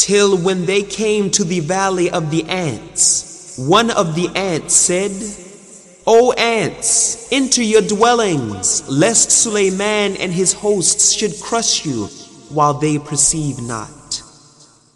till when they came to the valley of the ants. One of the ants said, O ants, enter your dwellings, lest Suleiman and his hosts should crush you while they perceive not.